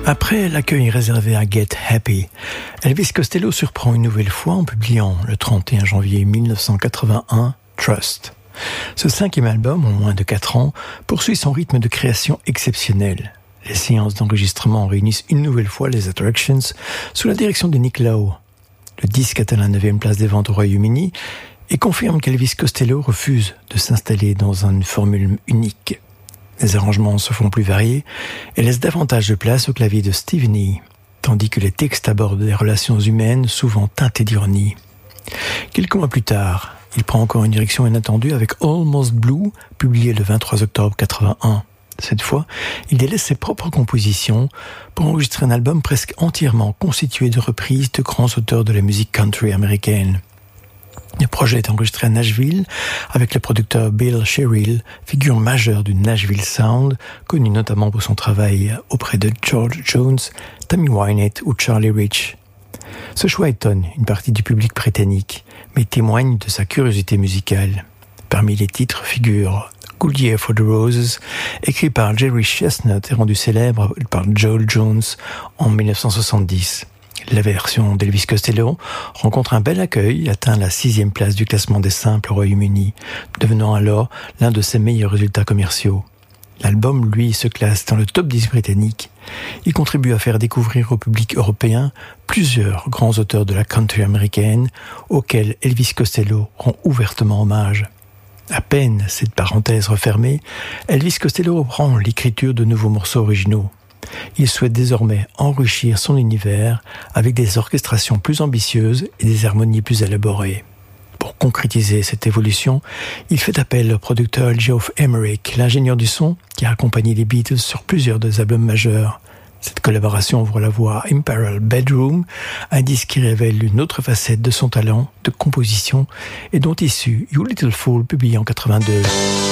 Après l'accueil réservé à Get Happy, Elvis Costello surprend une nouvelle fois en publiant le 31 janvier 1981 Trust. Ce 5e album, en moins de 4 ans, poursuit son rythme de création exceptionnel. Les séances d'enregistrement réunissent une nouvelle fois les Attractions sous la direction de Nick Lowe. Le disque atteint la 9e place des ventes au Royaume-Uni et confirme qu'Elvis Costello refuse de s'installer dans une formule unique. Les arrangements se font plus variés et laissent davantage de place au clavier de Stevie Nicks, tandis que les textes abordent des relations humaines souvent teintées d'ironie. Quelques mois plus tard, il prend encore une direction inattendue avec Almost Blue, publié le 23 octobre 81. Cette fois, il délaisse ses propres compositions pour enregistrer un album presque entièrement constitué de reprises de grands auteurs de la musique country américaine. Le projet est enregistré à Nashville avec le producteur Bill Sherrill, figure majeure du Nashville Sound, connu notamment pour son travail auprès de George Jones, Tammy Wynette ou Charlie Rich. Ce choix étonne une partie du public britannique, mais témoigne de sa curiosité musicale. Parmi les titres figurent Good Year for the Roses, écrit par Jerry Chestnut et rendu célèbre par Joel Jones en 1970. La version d'Elvis Costello rencontre un bel accueil et atteint la 6e place du classement des simples au Royaume-Uni, devenant alors l'un de ses meilleurs résultats commerciaux. L'album, lui, se classe dans le top 10 britannique. Il contribue à faire découvrir au public européen plusieurs grands auteurs de la country américaine auxquels Elvis Costello rend ouvertement hommage. À peine cette parenthèse refermée, Elvis Costello reprend l'écriture de nouveaux morceaux originaux. Il souhaite désormais enrichir son univers avec des orchestrations plus ambitieuses et des harmonies plus élaborées. Pour concrétiser cette évolution, il fait appel au producteur Geoff Emerick, l'ingénieur du son qui a accompagné les Beatles sur plusieurs des albums majeurs. Cette collaboration ouvre la voie à Imperial Bedroom, un disque qui révèle une autre facette de son talent de composition et dont issu You Little Fool publié en 82.